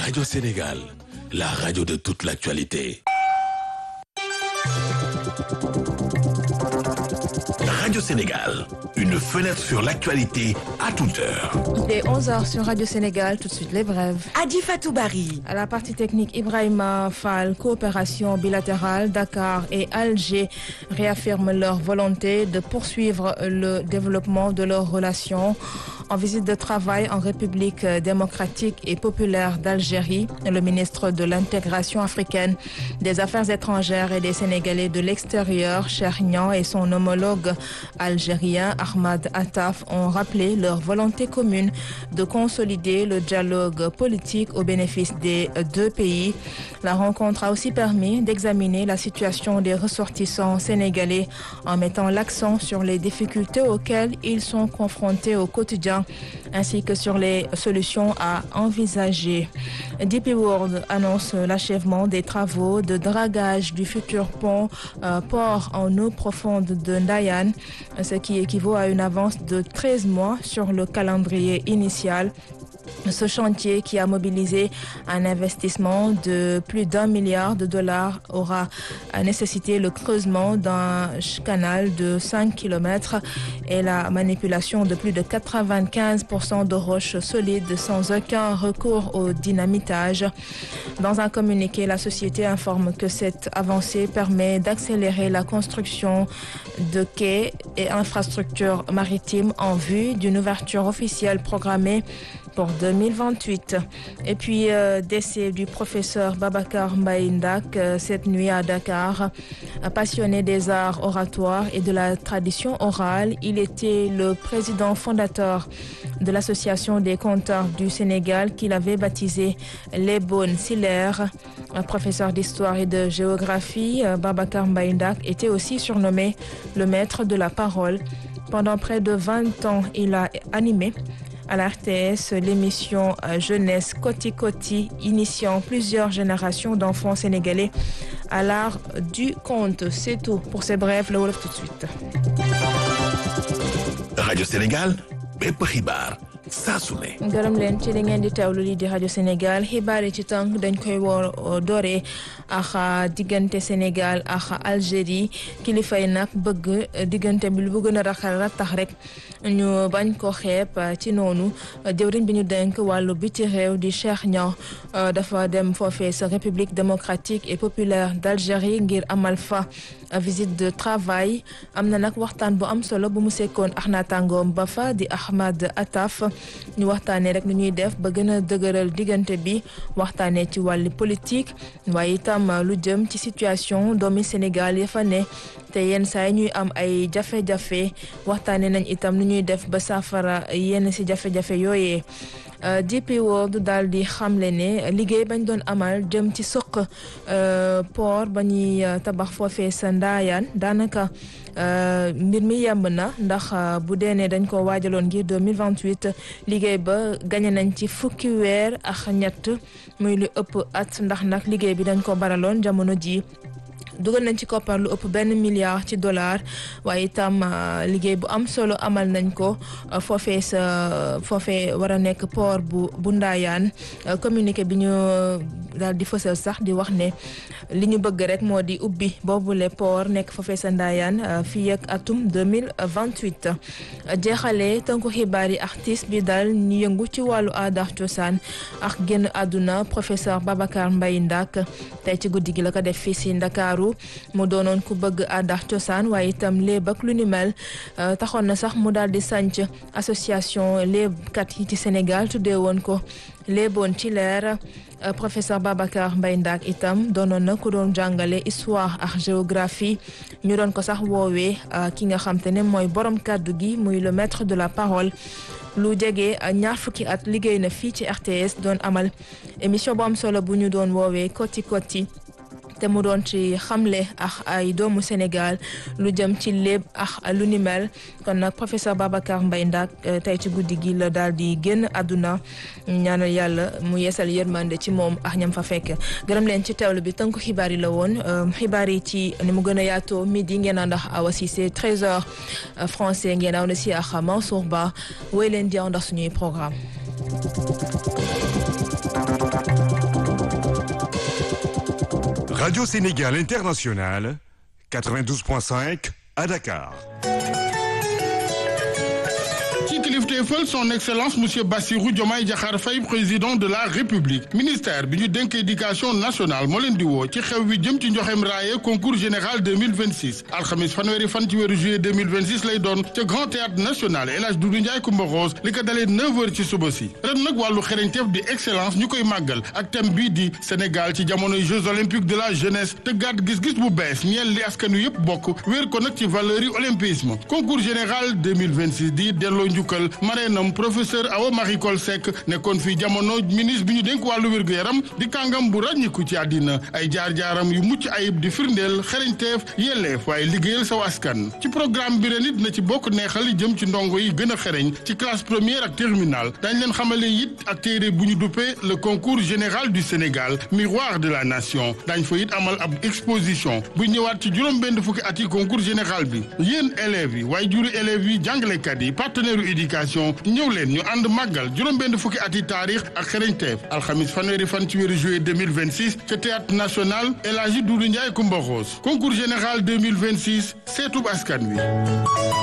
Radio Sénégal, la radio de toute l'actualité. Radio Sénégal, une fenêtre sur l'actualité à toute heure. Dès 11h sur Radio Sénégal, tout de suite les brèves. Adi Fatou Barry. À la partie technique, Ibrahima Fall, coopération bilatérale, Dakar et Alger réaffirment leur volonté de poursuivre le développement de leurs relations. En visite de travail en République démocratique et populaire d'Algérie, le ministre de l'intégration africaine, des Affaires étrangères et des Sénégalais de l'extérieur, Cheikh Niang, et son homologue algérien, Ahmad Attaf, ont rappelé leur volonté commune de consolider le dialogue politique au bénéfice des deux pays. La rencontre a aussi permis d'examiner la situation des ressortissants sénégalais en mettant l'accent sur les difficultés auxquelles ils sont confrontés au quotidien, ainsi que sur les solutions à envisager. DP World annonce l'achèvement des travaux de dragage du futur port en eau profonde de Ndayane, ce qui équivaut à une avance de 13 mois sur le calendrier initial. Ce chantier, qui a mobilisé un investissement de plus d'1 milliard de dollars, aura nécessité le creusement d'un canal de 5 km et la manipulation de plus de 95% de roches solides sans aucun recours au dynamitage. Dans un communiqué, la société informe que cette avancée permet d'accélérer la construction de quais et infrastructures maritimes en vue d'une ouverture officielle programmée pour 2028. Et puis, décès du professeur Babacar Mbaye Ndak cette nuit à Dakar. Passionné des arts oratoires et de la tradition orale, il était le président fondateur de l'Association des conteurs du Sénégal qu'il avait baptisé Les Bonnes Silaires. Professeur d'histoire et de géographie, Babacar Mbaye Ndak était aussi surnommé le maître de la parole. Pendant près de 20 ans, il a animé à la RTS l'émission Jeunesse Koti Koti, initiant plusieurs générations d'enfants sénégalais à l'art du conte. C'est tout pour ces brèves. Le Wolof tout de suite. Radio Sénégal, bépp xibaar saa su ne. gërëm leen ci li ngeen di teewlu lii di rajo Sénégal xibaar yi ci tànk dañ koy dooree ak diggante Sénégal ak Algérie kilifa yi nag bëgg diggante bi lu bu gën a rattax rek ñu bañ ko xeeb ci noonu jëwriñ bi ñu dénk wàllu biti réew di Cheikh Niang dafa dem foofee sa République démocratique et populaire d'Algérie ngir amal fa visite de travail. am na nag waxtaan bu am solo bu mu sekkoon ak naataangoom ba fa di Ahmad Attaf. ñu waxtaanee rek nu ñuy def ba gën a dëgëral diggante bi waxtaanee ci wàllu politique waaye itam lu jëm ci situation doomi Sénégal ya fa ne te yenn saa yi ñuy am ay jafe-jafe waxtaanee nañ itam nu ñuy def ba saafara yenn si jafe-jafe yooyee. DP World daal di xamle ne liggéey bañ doon amal jëm ci suq port ba ñuy tabax foofee sa Ndayane daanaka mbir mi yemb na ndax bu dee ne dañ ko waajaloon ngir 2028 liggéey ba gañe nañ ci fukki weer ak ñett muy lu ëpp at ndax nag liggéey bi dañ ko baraloon jamono ji dugal nañ ci koppar lu ëpp $1 milliard waaye itam liggéey bu am solo amal nañ ko foofee war a nekk port bu Ndayane. Communiqué bi ñu daal di fësal sax di wax ne li ñu bëgg rek moo di ubbi boobule port nekk foofee sa Ndayane fii ak atum 2028. jeexalee tënku xibaar yi artiste bi daal ñu yëngu ci wàllu aada ak cosaan ak génn àdduna professeur Babacar Mbaye Ndak tey ci guddi gi la ko def fii si Ndakaaru mu doonoon ku bëgg aada ak cosaan waaye itam léeb ak lu ni mel taxoon na sax mu daal di sanc association léebkat yi ci Sénégal tuddee woon ko léeboon ci leer. Professeur Babacar Mbaye Ndak itam doonoon na ku doon jàngale histoire ak géographie ñu doon ko sax woowee ki nga xam te ne mooy borom kàddu gi muy le maître de la parole. lu jege ñaar fukki at liggéey na fii ci RTS doon amal émission bu am solo bu ñu doon woowee Koti Koti te mu doon ci xamle ak ay doomu Sénégal lu jëm ci léeb ak lu ni mel kon nag professeur Babacar Mbaye Ndak tey ci guddi gi la daal di génn àdduna ñaanal yàlla mu yeesal yërmande ci moom ak ñam fa fekk. gërëm leen ci teewlu bi tënku xibaar yi la woon xibaar yi ci ni mu gën a yaatoo midi ngeen ànd ak Awa Cissé 13h français ngeen ànd si ak Mansour Ba wéy leen di ànd ak suñuy programme. Radio Sénégal International, 92.5 à Dakar. ci kilifteefal son excellence monsieur Bassirou Diomaye Diakhar Faye président de la république ministère bi ñu dénk éducation nationale moo leen di woo ci xew wi jëm ci njoxem raaye concours général 2026 alxamis fanweeri fan ci weeru juillet 2026 lay doon ca grand théâtre national El Hadj Doudou Ndiaye Coumba Rose li ko dalee 9h ci suba si ren nag wàllu xereñteef di excellence ñu koy màggal ak thème bii di Sénégal ci jamonoy Jeux olympiques de la jeunesse tëggaat gis-gis bu bees ñeel li askan wi yëpp bokk wéer ko nag ci valeur yi olympisme concours général 2026 di delloo njukkal mareenam professeur Awa Marie Coll Seck nekkoon fii jamono ministre bi ñu dénk wàllu wér-gu-yaram di kàngam bu ràññiku ci àddina ay jaar-jaaram yu mucc ayib di firndeel xereñteef yelleef waaye liggéeyal saw askan ci programme bi ren it na ci bokk neexal yi jëm ci ndongo yi gën a xereñ ci classe première ak terminale dañ leen xamale it ak téere bu ñu duppee le concours général du Sénégal miroir de la nation dañ fa it amal ab exposition bu ñëwaat ci juróom-benn fukki at yi concours général bi yéen élèves yi waaye juri élèves yi jàngalekat yi partenaire éducation ñëw leen ñu ànd màggal juróom-benn fukki ati taarix ak xereñteef alxamis fanweeri fan ci weeru juillet 2026 ca théâtre national El Hadji Doudou Ndiaye Coumba Rose concours général 2026 seetub askan wi